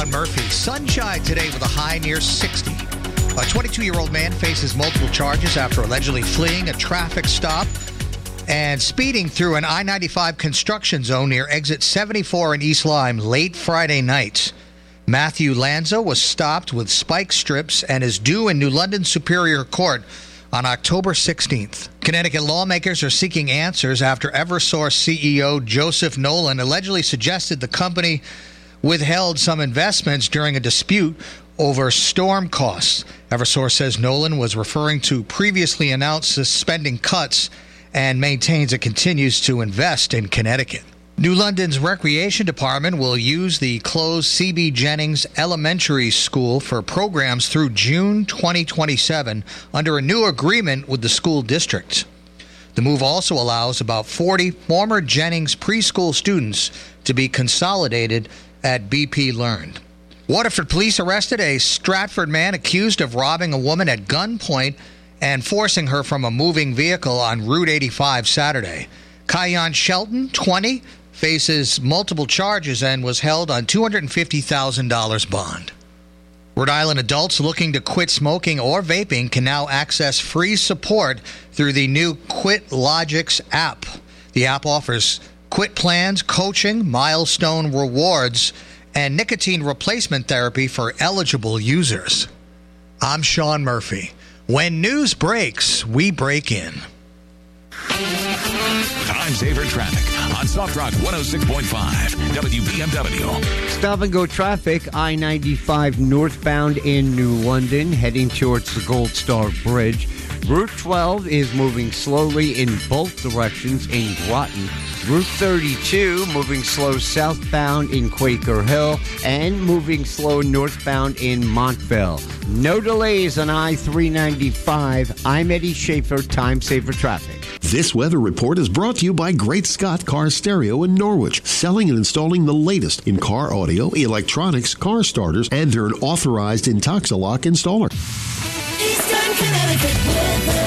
Sean Murphy. Sunshine today with a high near 60. A 22-year-old man faces multiple charges after allegedly fleeing a traffic stop and speeding through an I-95 construction zone near exit 74 in East Lyme late Friday night. Matthew Lanza was stopped with spike strips and is due in New London Superior Court on October 16th. Connecticut lawmakers are seeking answers after Eversource CEO Joseph Nolan allegedly suggested the company withheld some investments during a dispute over storm costs. Eversource says Nolan was referring to previously announced spending cuts and maintains it continues to invest in Connecticut. New London's Recreation Department will use the closed C.B. Jennings Elementary School for programs through June 2027 under a new agreement with the school district. The move also allows about 40 former Jennings preschool students to be consolidated at BP Learn. Waterford police arrested a Stratford man accused of robbing a woman at gunpoint and forcing her from a moving vehicle on Route 85 Saturday. Kion Shelton, 20, faces multiple charges and was held on $250,000 bond. Rhode Island adults looking to quit smoking or vaping can now access free support through the new QuitLogix app. The app offers quit plans, coaching, milestone rewards, and nicotine replacement therapy for eligible users. I'm Sean Murphy. When news breaks, we break in. Time saver traffic on Soft Rock 106.5 WBMW. Stop and go traffic, I-95 northbound in New London, heading towards the Gold Star Bridge. Route 12 is moving slowly in both directions in Groton. Route 32 moving slow southbound in Quaker Hill and moving slow northbound in Montville. No delays on I-395. I'm Eddie Schaefer, Time Saver Traffic. This weather report is brought to you by Great Scott Car Stereo in Norwich, selling and installing the latest in car audio, electronics, car starters, and they're an authorized Intoxilock installer. Eastern Connecticut weather.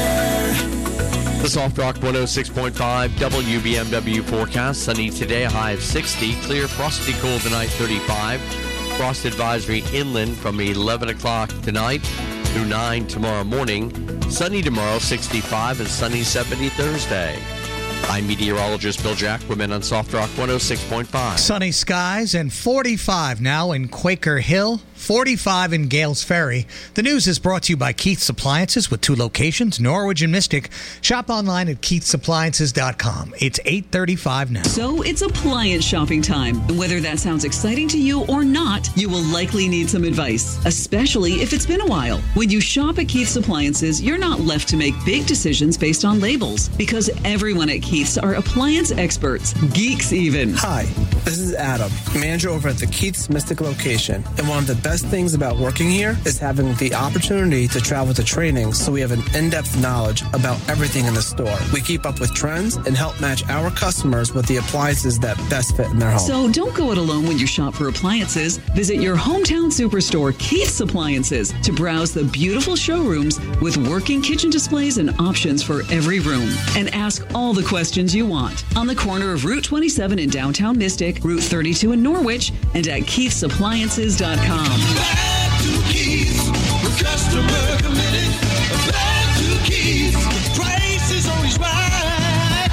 The Soft Rock 106.5 WBMW forecast. Sunny today, a high of 60. Clear, frosty, cool tonight, 35. Frost advisory inland from 11 o'clock tonight through 9 tomorrow morning. Sunny tomorrow, 65, and sunny 70 Thursday. I'm meteorologist Bill Jackwoman on Soft Rock 106.5. Sunny skies and 45 now in Quaker Hill, 45 in Gales Ferry. The news is brought to you by Keith's Appliances with 2 locations, Norwich and Mystic. Shop online at keithsappliances.com. It's 8:35 now. So it's appliance shopping time. And whether that sounds exciting to you or not, you will likely need some advice, especially if it's been a while. When you shop at Keith's Appliances, you're not left to make big decisions based on labels, because everyone at Keith's are appliance experts, geeks even. Hi, this is Adam, manager over at the Keith's Mystic location. And one of the best things about working here is having the opportunity to travel to trainings, so we have an in-depth knowledge about everything in the store. We keep up with trends and help match our customers with the appliances that best fit in their home. So don't go it alone when you shop for appliances. Visit your hometown superstore, Keith's Appliances, to browse the beautiful showrooms with working kitchen displays and options for every room. And ask all the questions you want on the corner of Route 27 in downtown Mystic, Route 32 in Norwich, and at KeithsAppliances.com. Back to Keith's, we're customer committed. Back to Keith's, price is always right.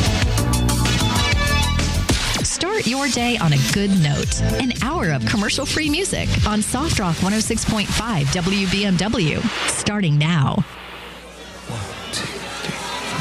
Start your day on a good note. An hour of commercial-free music on Soft Rock 106.5 WBMW, starting now.